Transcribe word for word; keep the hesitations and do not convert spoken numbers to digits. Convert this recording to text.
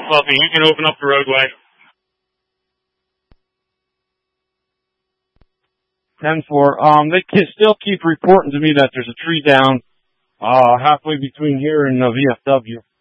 Fluffy, you can open up the roadway. ten four. Um, they can still keep reporting to me that there's a tree down uh, halfway between here and uh, V F W.